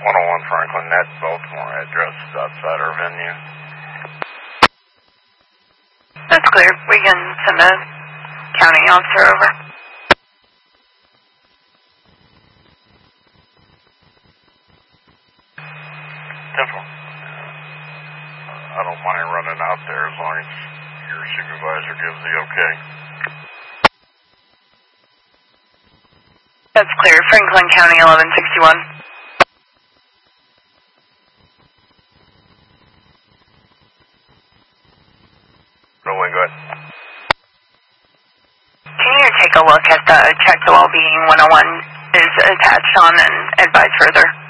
101 Franklin, net Baltimore address outside our venue. That's clear. We can send a county officer over. Temple. I don't mind running out there as long as your supervisor gives the okay. That's clear. Franklin County 1161. No way, go ahead. Can you take a look at the check the well-being 101 is attached on and advise further?